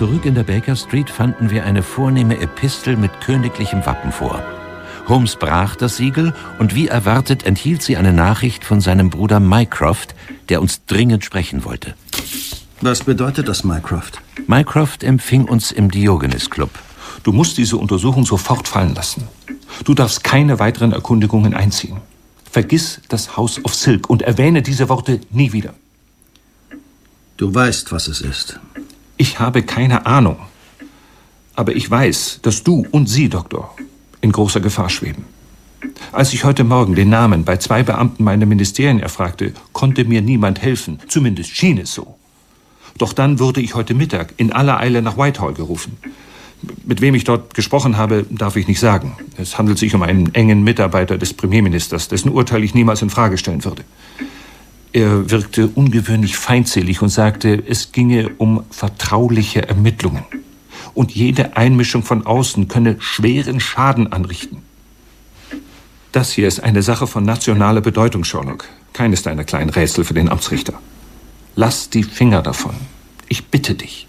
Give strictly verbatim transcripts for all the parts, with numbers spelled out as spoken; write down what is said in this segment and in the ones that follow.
Zurück in der Baker Street fanden wir eine vornehme Epistel mit königlichem Wappen vor. Holmes brach das Siegel und wie erwartet enthielt sie eine Nachricht von seinem Bruder Mycroft, der uns dringend sprechen wollte. Was bedeutet das, Mycroft? Mycroft empfing uns im Diogenes Club. Du musst diese Untersuchung sofort fallen lassen. Du darfst keine weiteren Erkundigungen einziehen. Vergiss das House of Silk und erwähne diese Worte nie wieder. Du weißt, was es ist. Ich habe keine Ahnung. Aber ich weiß, dass du und sie, Doktor, in großer Gefahr schweben. Als ich heute Morgen den Namen bei zwei Beamten meiner Ministerien erfragte, konnte mir niemand helfen. Zumindest schien es so. Doch dann wurde ich heute Mittag in aller Eile nach Whitehall gerufen. Mit wem ich dort gesprochen habe, darf ich nicht sagen. Es handelt sich um einen engen Mitarbeiter des Premierministers, dessen Urteil ich niemals in Frage stellen würde. Er wirkte ungewöhnlich feindselig und sagte, es ginge um vertrauliche Ermittlungen. Und jede Einmischung von außen könne schweren Schaden anrichten. Das hier ist eine Sache von nationaler Bedeutung, Sherlock. Keines deiner kleinen Rätsel für den Amtsrichter. Lass die Finger davon. Ich bitte dich.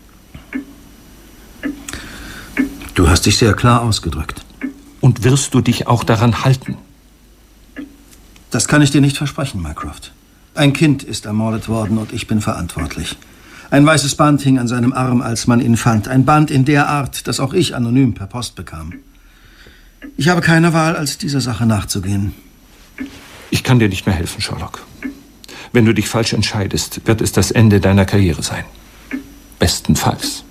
Du hast dich sehr klar ausgedrückt. Und wirst du dich auch daran halten? Das kann ich dir nicht versprechen, Mycroft. Ein Kind ist ermordet worden und ich bin verantwortlich. Ein weißes Band hing an seinem Arm, als man ihn fand. Ein Band in der Art, das auch ich anonym per Post bekam. Ich habe keine Wahl, als dieser Sache nachzugehen. Ich kann dir nicht mehr helfen, Sherlock. Wenn du dich falsch entscheidest, wird es das Ende deiner Karriere sein. Bestenfalls.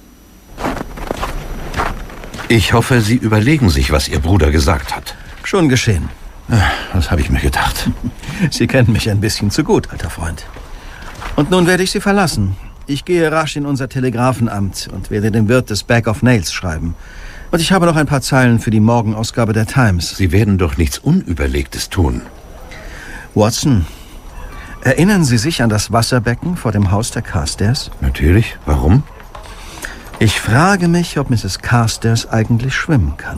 Ich hoffe, Sie überlegen sich, was Ihr Bruder gesagt hat. Schon geschehen. Das habe ich mir gedacht. Sie kennen mich ein bisschen zu gut, alter Freund. Und nun werde ich Sie verlassen. Ich gehe rasch in unser Telegrafenamt und werde dem Wirt des Bag of Nails schreiben. Und ich habe noch ein paar Zeilen für die Morgenausgabe der Times. Sie werden doch nichts Unüberlegtes tun. Watson, erinnern Sie sich an das Wasserbecken vor dem Haus der Carstairs? Natürlich. Warum? Ich frage mich, ob Misses Carstairs eigentlich schwimmen kann.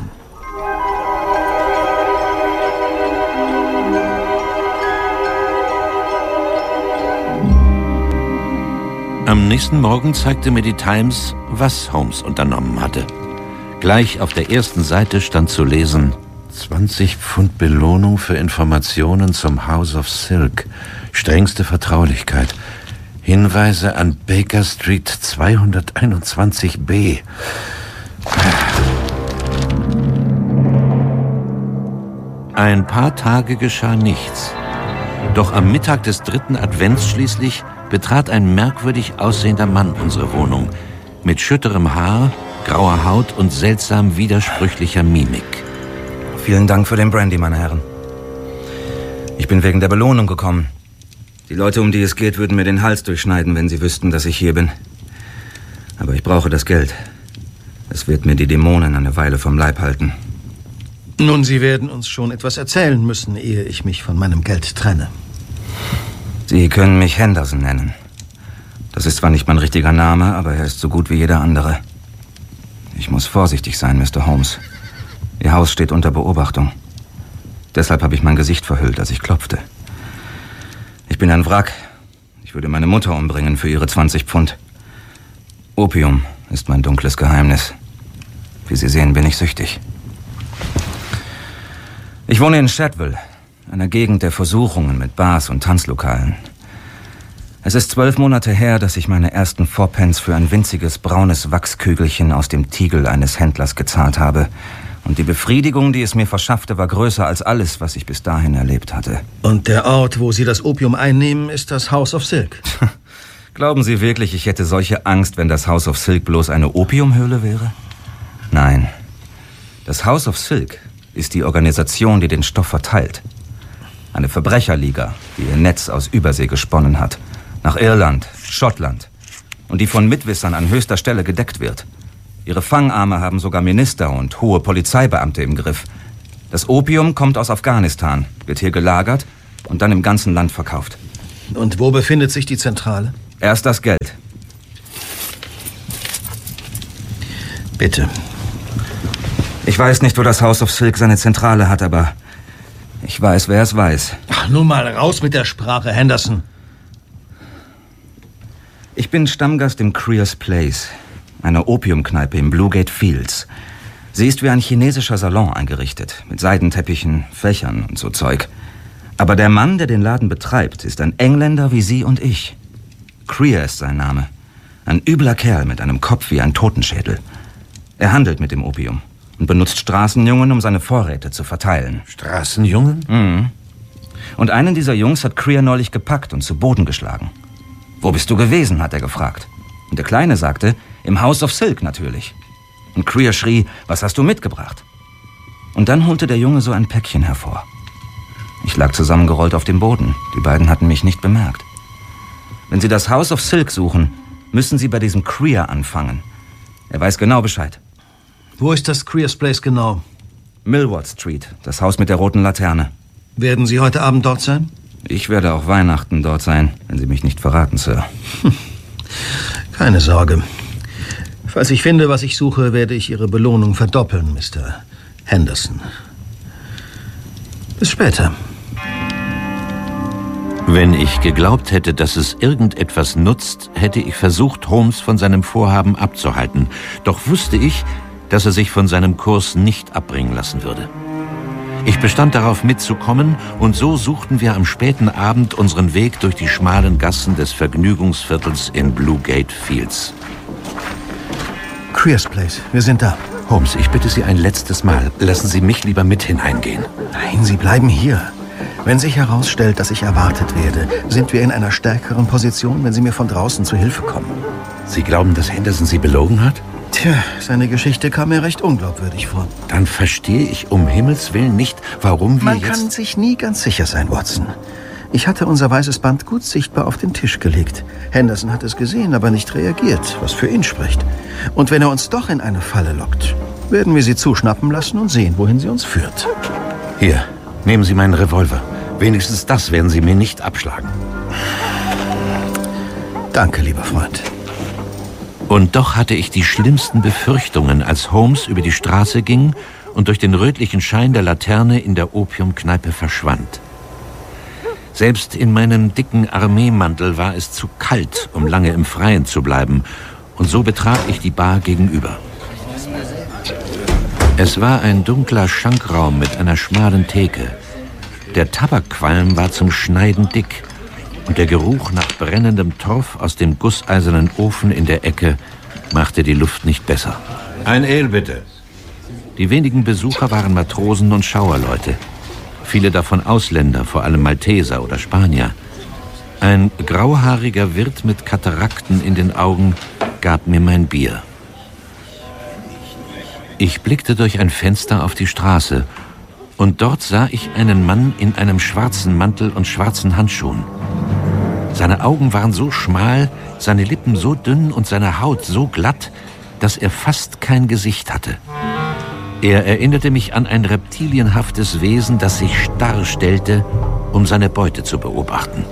Am nächsten Morgen zeigte mir die Times, was Holmes unternommen hatte. Gleich auf der ersten Seite stand zu lesen: zwanzig Pfund Belohnung für Informationen zum House of Silk. Strengste Vertraulichkeit. Hinweise an Baker Street zweihunderteinundzwanzig b. Ein paar Tage geschah nichts. Doch am Mittag des dritten Advents schließlich betrat ein merkwürdig aussehender Mann unsere Wohnung. Mit schütterem Haar, grauer Haut und seltsam widersprüchlicher Mimik. Vielen Dank für den Brandy, meine Herren. Ich bin wegen der Belohnung gekommen. Die Leute, um die es geht, würden mir den Hals durchschneiden, wenn sie wüssten, dass ich hier bin. Aber ich brauche das Geld. Es wird mir die Dämonen eine Weile vom Leib halten. Nun, Sie werden uns schon etwas erzählen müssen, ehe ich mich von meinem Geld trenne. Sie können mich Henderson nennen. Das ist zwar nicht mein richtiger Name, aber er ist so gut wie jeder andere. Ich muss vorsichtig sein, Mister Holmes. Ihr Haus steht unter Beobachtung. Deshalb habe ich mein Gesicht verhüllt, als ich klopfte. Ich bin ein Wrack. Ich würde meine Mutter umbringen für ihre zwanzig Pfund. Opium ist mein dunkles Geheimnis. Wie Sie sehen, bin ich süchtig. Ich wohne in Shadwell, einer Gegend der Versuchungen mit Bars und Tanzlokalen. Es ist zwölf Monate her, dass ich meine ersten Fourpence für ein winziges braunes Wachskügelchen aus dem Tiegel eines Händlers gezahlt habe. Und die Befriedigung, die es mir verschaffte, war größer als alles, was ich bis dahin erlebt hatte. Und der Ort, wo Sie das Opium einnehmen, ist das House of Silk. Glauben Sie wirklich, ich hätte solche Angst, wenn das House of Silk bloß eine Opiumhöhle wäre? Nein. Das House of Silk ist die Organisation, die den Stoff verteilt. Eine Verbrecherliga, die ihr Netz aus Übersee gesponnen hat. Nach Irland, Schottland. Und die von Mitwissern an höchster Stelle gedeckt wird. Ihre Fangarme haben sogar Minister und hohe Polizeibeamte im Griff. Das Opium kommt aus Afghanistan, wird hier gelagert und dann im ganzen Land verkauft. Und wo befindet sich die Zentrale? Erst das Geld. Bitte. Ich weiß nicht, wo das House of Silk seine Zentrale hat, aber ich weiß, wer es weiß. Ach, nun mal raus mit der Sprache, Henderson. Ich bin Stammgast im Creers Place. Eine Opiumkneipe im Bluegate Fields. Sie ist wie ein chinesischer Salon eingerichtet, mit Seidenteppichen, Fächern und so Zeug. Aber der Mann, der den Laden betreibt, ist ein Engländer wie Sie und ich. Creer ist sein Name. Ein übler Kerl mit einem Kopf wie ein Totenschädel. Er handelt mit dem Opium und benutzt Straßenjungen, um seine Vorräte zu verteilen. Straßenjungen? Mhm. Und einen dieser Jungs hat Creer neulich gepackt und zu Boden geschlagen. »Wo bist du gewesen?« hat er gefragt. Und der Kleine sagte, »Im House of Silk natürlich.« Und Creer schrie, »Was hast du mitgebracht?« Und dann holte der Junge so ein Päckchen hervor. Ich lag zusammengerollt auf dem Boden. Die beiden hatten mich nicht bemerkt. Wenn Sie das House of Silk suchen, müssen Sie bei diesem Creer anfangen. Er weiß genau Bescheid. Wo ist das Creers Place genau? Millward Street, das Haus mit der roten Laterne. Werden Sie heute Abend dort sein? Ich werde auch Weihnachten dort sein, wenn Sie mich nicht verraten, Sir. Hm. Keine Sorge. Falls ich finde, was ich suche, werde ich Ihre Belohnung verdoppeln, Mister Henderson. Bis später. Wenn ich geglaubt hätte, dass es irgendetwas nutzt, hätte ich versucht, Holmes von seinem Vorhaben abzuhalten. Doch wusste ich, dass er sich von seinem Kurs nicht abbringen lassen würde. Ich bestand darauf, mitzukommen, und so suchten wir am späten Abend unseren Weg durch die schmalen Gassen des Vergnügungsviertels in Bluegate Fields. Creers Place, wir sind da. Holmes, ich bitte Sie ein letztes Mal. Lassen Sie mich lieber mit hineingehen. Nein, Sie bleiben hier. Wenn sich herausstellt, dass ich erwartet werde, sind wir in einer stärkeren Position, wenn Sie mir von draußen zu Hilfe kommen. Sie glauben, dass Henderson Sie belogen hat? Tja, seine Geschichte kam mir recht unglaubwürdig vor. Dann verstehe ich um Himmels Willen nicht, warum wir Man jetzt... Man kann sich nie ganz sicher sein, Watson. Ich hatte unser weißes Band gut sichtbar auf den Tisch gelegt. Henderson hat es gesehen, aber nicht reagiert, was für ihn spricht. Und wenn er uns doch in eine Falle lockt, werden wir sie zuschnappen lassen und sehen, wohin sie uns führt. Hier, nehmen Sie meinen Revolver. Wenigstens das werden Sie mir nicht abschlagen. Danke, lieber Freund. Und doch hatte ich die schlimmsten Befürchtungen, als Holmes über die Straße ging und durch den rötlichen Schein der Laterne in der Opiumkneipe verschwand. Selbst in meinem dicken Armeemantel war es zu kalt, um lange im Freien zu bleiben, und so betrat ich die Bar gegenüber. Es war ein dunkler Schankraum mit einer schmalen Theke. Der Tabakqualm war zum Schneiden dick und der Geruch nach brennendem Torf aus dem gusseisernen Ofen in der Ecke machte die Luft nicht besser. Ein Ale, bitte. Die wenigen Besucher waren Matrosen und Schauerleute. Viele davon Ausländer, vor allem Malteser oder Spanier. Ein grauhaariger Wirt mit Katarakten in den Augen gab mir mein Bier. Ich blickte durch ein Fenster auf die Straße und dort sah ich einen Mann in einem schwarzen Mantel und schwarzen Handschuhen. Seine Augen waren so schmal, seine Lippen so dünn und seine Haut so glatt, dass er fast kein Gesicht hatte. Er erinnerte mich an ein reptilienhaftes Wesen, das sich starr stellte, um seine Beute zu beobachten.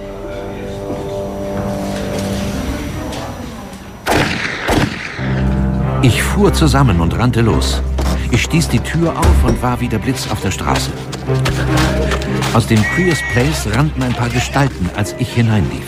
Ich fuhr zusammen und rannte los. Ich stieß die Tür auf und war wie der Blitz auf der Straße. Aus dem Creers Place rannten ein paar Gestalten, als ich hineinlief.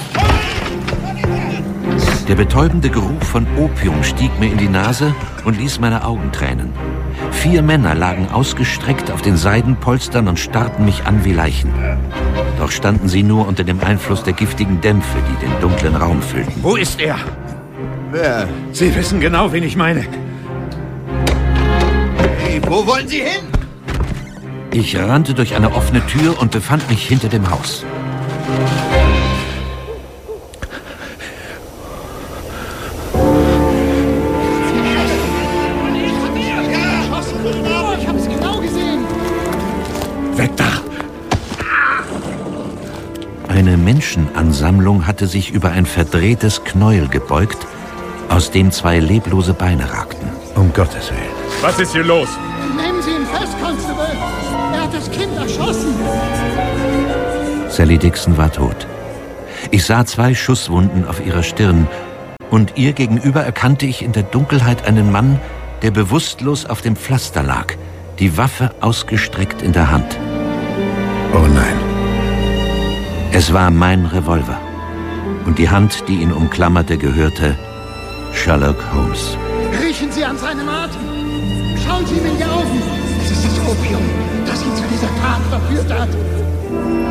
Der betäubende Geruch von Opium stieg mir in die Nase und ließ meine Augen tränen. Vier Männer lagen ausgestreckt auf den Seidenpolstern und starrten mich an wie Leichen. Doch standen sie nur unter dem Einfluss der giftigen Dämpfe, die den dunklen Raum füllten. Wo ist er? Wer? Sie wissen genau, wen ich meine. Hey, wo wollen Sie hin? Ich rannte durch eine offene Tür und befand mich hinter dem Haus. Ich hab's genau gesehen. Weg da! Eine Menschenansammlung hatte sich über ein verdrehtes Knäuel gebeugt, aus dem zwei leblose Beine ragten. Um Gottes Willen. Was ist hier los? Nehmen Sie ihn fest, Constable. Er hat das Kind erschossen. Sally Dixon war tot. Ich sah zwei Schusswunden auf ihrer Stirn und ihr gegenüber erkannte ich in der Dunkelheit einen Mann, der bewusstlos auf dem Pflaster lag, die Waffe ausgestreckt in der Hand. Oh nein. Es war mein Revolver und die Hand, die ihn umklammerte, gehörte Sherlock Holmes. Riechen Sie an seinem Atem. Schauen Sie ihm in die Augen. Es ist das Opium, das ihn zu dieser Tat verführt hat.